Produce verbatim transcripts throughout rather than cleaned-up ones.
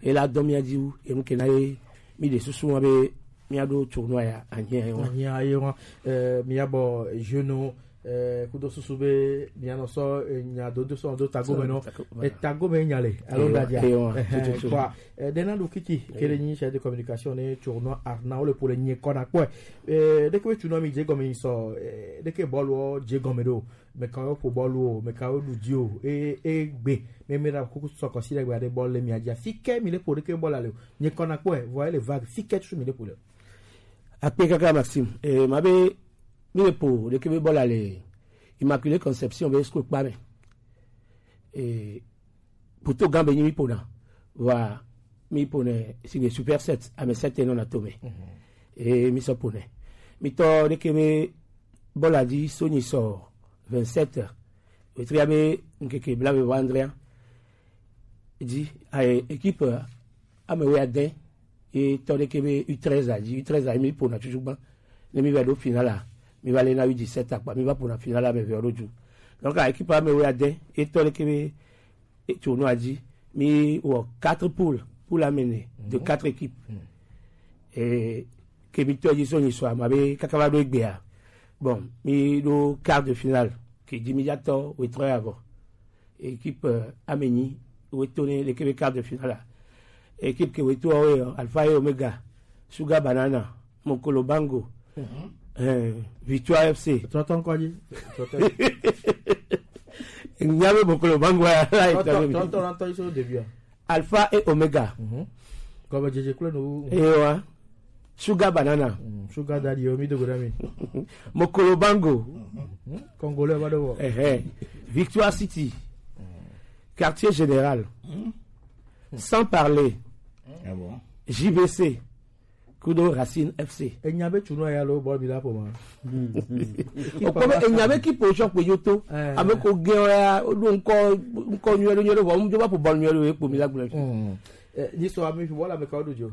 et la domia di ou et mkenaye mi de susu abe mi ado tournoi ya anya yo anya yo euh mi abo jeune eh kudo susube niano so nya do do so do tago meno e tago me nyale alo dadia quoi dena do kiki kele ni chef de communication ne tournoi Arnaud le pour le ni kona quoi eh de que tu no mi je gomi so de que bolo je gomedo me ka po bolo me ka du dio e e gbe me me ra kuku so consider gba de bol le mi adia fike mi le pour de que bol ale ni kona quoi voyez les vagues fike tu mi le pour le après kaka Maxime et mabe mi pour de que bol aller Immaculée Conception be scoop ba me et pour tout gambe mi pour na wa mi pone si le super sept à mes sept non atomé et mi so pone mi to de que me bol a dit soni sort vingt-sept heures et triabe nkeke blabe Andrea dit à équipe à me weade et to de que me U treize a dit U treize a mi pour na toujours ban ne mi va do final là mi va aller na U dix-sept à quoi mi va pour la finale avec Veroju donc l'équipe a me weade et to de que me et tournoi a dit mi ou quatre poules pour la mener de quatre équipes et que mi to dit soni soit ma be kakava do gbea bon mi do quart de finale qui dit immédiatement ou très avant équipe ameni ou tourner l'équipe quart de finale équipe que ou to Alpha et Omega Sugar Banana Mokolo Bango euh Victoire F C tu entends quoi dit il y avait Mokolo Bango là tu entends entends au début Alpha et Omega comme J J Clone ou et ouais Sugar Banana Sugar Daddy Omi de Godami Mokolo Bango Congolais va devoir eh Victoire City Quartier Général sans parler ah bon J V C Kudo Racine F C et nyabe tournoi ya lo bol bila pour moi o comme et nyabe qui pour choc pour yoto avec ko gera do nko nko nyero nyero bo mu joba pour bol nyero e pour mi la gule eh ni so ami pour wala me ka odojo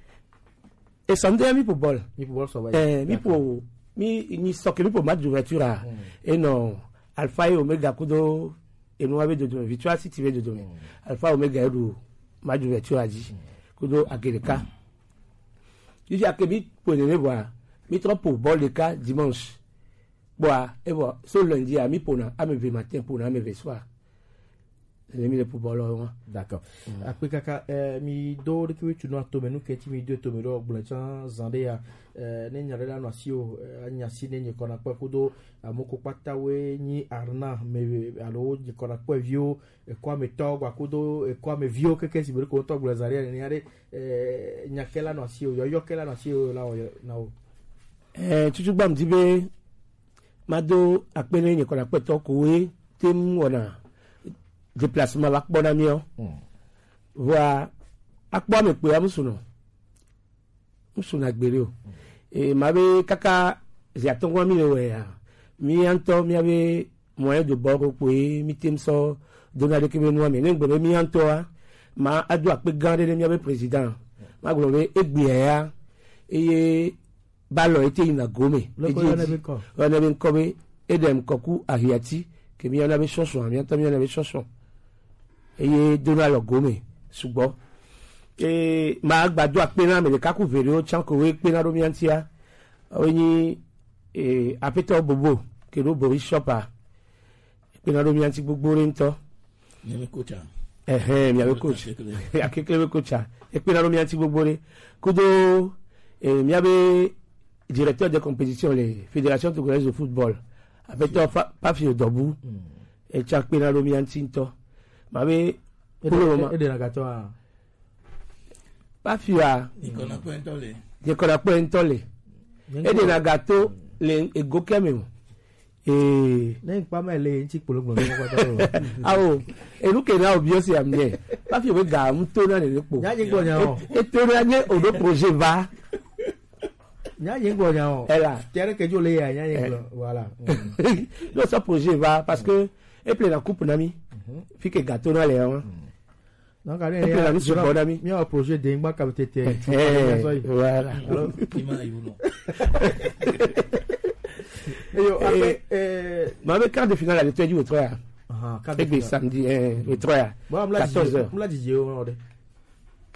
et samedi mi pour bol mi pour bol so va eh mi pour mi ni soccer mi pour match d'ouverture et non Alpha et Omega Kudo et nous avait de Victoire City de demain Alpha Omega et match d'ouverture a dit Kudo Ageleka il y a que mi pour ne voir mi trop pour bol de cas dimanche bois et voilà ce lundi à mi pour na à me matin pour na me soir les mi pour bol d'accord après kaka mi do de que tu no to menu que tu mi do to mero blanchant zande ya ne nyare la no sio anya si ne nyekona kwa kudo amoko pata we ni arna me alo nyekona kwa vio kwa me to kwa kudo kwa me vio que que si bere ko to blazaria ni are nyakela no sio yo yo kela no sio la na o eh tutu bam dibe mado apene nyekona kwa to ko we tem wona déplacement la bon ami voilà akpo me pe amusuno musuna gbere o et mabe kaka ziatongo mi le ya mi anto mi ave moyen de bord ko mi temso donade ke menua me ngbe mi anto ma adu ape gande mi ave président ma gbo be egbe ya eye balo ete ina gome on avait comme edem koku ahiati ke mi ona be soso mi anto mi ona be soso eye donalo gome sugbon e ma gbadu ape na me le kaku vere o chan ko we pe na do mi antia oni e apeto bobo ke do Boris Chopa pe na do mi anti gbogbo re nto ni me coach eh eh mi ave coach akekele coach e pe na do mi anti gbogbo re kudo e mi ave directeur de compétition les fédérations togolaises de football apeto Pafio Dobu e chan pe na do mi anti nto ma be pour le moment et de la gato Pafio a Nicolas Pointole Nicolas Pointole et de la gâteau les ego kemem et n'est pas mal les petits pour le moment ah oh et nous que na obio si amne pas fi we ga mu to na le po nya yin go nya o et to na nye o do projet va nya yin go nya o ela tiare que jo le ya nya yin go voilà no ça projet va parce que et plein la coupe nami fi que gâteau na le hein donc allez il y a un projet d'ingba comme tete voilà alors ima yuno et yo après euh ma be quart de finale le tedi au trois ah quart de samedi euh le trois quatorze heures on l'a dit on